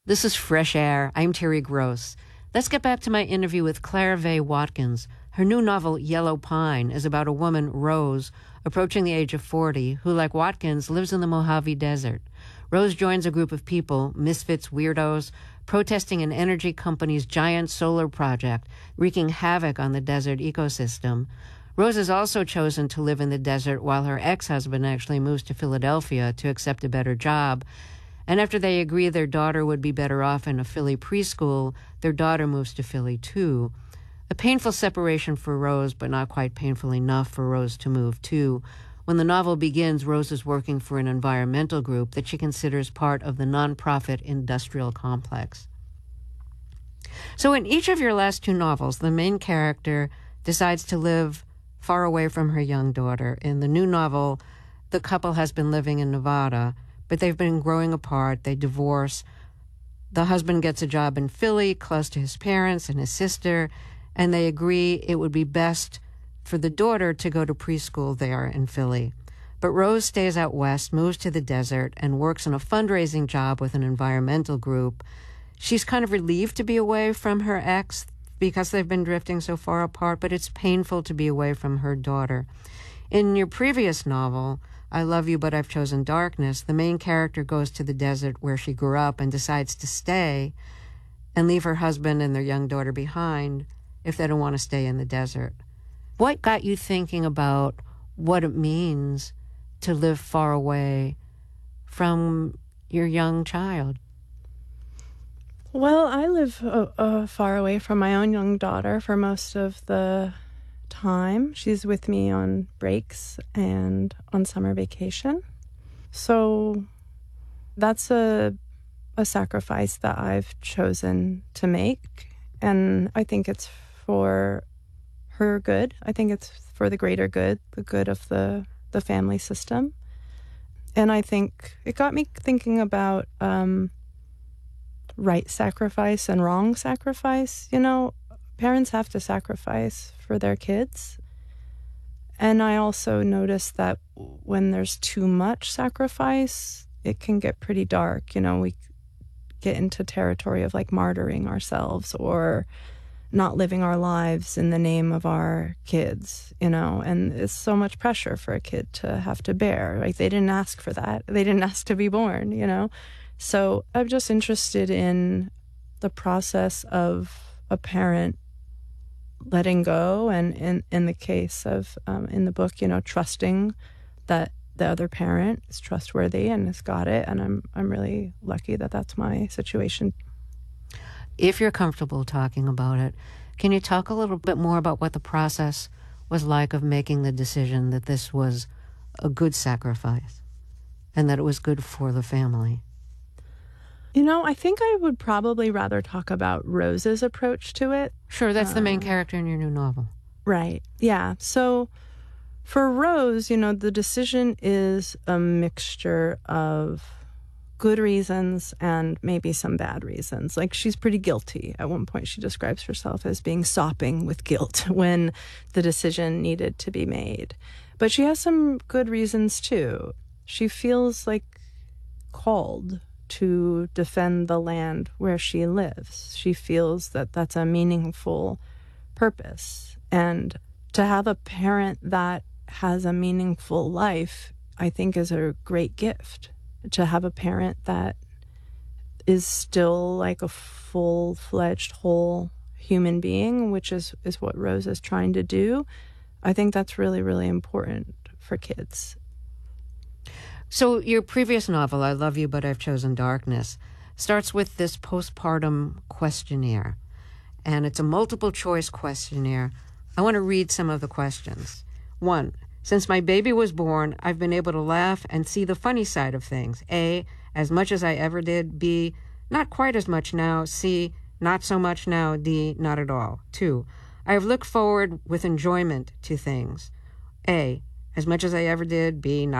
This is Fresh Air. I'm Terry Gross. Let's get back to my interview with Claire Vaye Watkins. Her new novel, Yellow Pine, is about a woman, Rose, approaching the age of 40, who, like Watkins, lives in the Mojave Desert. Rose joins a group of people, misfits, weirdos, protesting an energy company's giant solar project, wreaking havoc on the desert ecosystem. Rose has also chosen to live in the desert while her ex-husband actually moves to Philadelphia to accept a better job. And after they agree their daughter would be better off in a Philly preschool, their daughter moves to Philly too. A painful separation for Rose, but not quite painful enough for Rose to move too. When the novel begins, Rose is working for an environmental group that she considers part of the nonprofit industrial complex. So in each of your last two novels, the main character decides to live far away from her young daughter. In the new novel, the couple has been living in Nevada, but they've been growing apart. They divorce. The husband gets a job in Philly, close to his parents and his sister, and they agree it would be best for the daughter to go to preschool there in Philly. But Rose stays out west, moves to the desert, and works in a fundraising job with an environmental group. She's kind of relieved to be away from her ex because they've been drifting so far apart, but it's painful to be away from her daughter. In your previous novel, I Love You, But I've Chosen Darkness, the main character goes to the desert where she grew up and decides to stay and leave her husband and their young daughter behind if they don't want to stay in the desert. What got you thinking about what it means to live far away from your young child? Well, I live far away from my own young daughter for most of the time. She's with me on breaks and on summer vacation. So that's a sacrifice that I've chosen to make. And I think it's for her good. I think it's for the greater good, the good of the family system. And I think it got me thinking about right sacrifice and wrong sacrifice. You know, parents have to sacrifice for their kids. And I also noticed that when there's too much sacrifice, it can get pretty dark. You know, we get into territory of like martyring ourselves or not living our lives in the name of our kids, you know, and it's so much pressure for a kid to have to bear. Like, they didn't ask for that. They didn't ask to be born, you know. So I'm just interested in the process of a parent letting go, and in the case of, in the book, you know, trusting that the other parent is trustworthy and has got it. And I'm really lucky that that's my situation. If you're comfortable talking about it, can you talk a little bit more about what the process was like of making the decision that this was a good sacrifice and that it was good for the family? You know, I think I would probably rather talk about Rose's approach to it. Sure, that's the main character in your new novel. Right, yeah. So for Rose, you know, the decision is a mixture of good reasons and maybe some bad reasons. Like, she's pretty guilty. At one point, she describes herself as being sopping with guilt when the decision needed to be made. But she has some good reasons, too. She feels like called to defend the land where she lives. She feels that that's a meaningful purpose. And to have a parent that has a meaningful life, I think, is a great gift. To have a parent that is still like a full-fledged whole human being, which is what Rose is trying to do, I think that's really, really important for kids. So your previous novel, I Love You, But I've Chosen Darkness, starts with this postpartum questionnaire. And it's a multiple choice questionnaire. I want to read some of the questions. 1. Since my baby was born, I've been able to laugh and see the funny side of things. A, as much as I ever did. B, not quite as much now. C, not so much now. D, not at all. 2, I have looked forward with enjoyment to things. A, as much as I ever did. B, not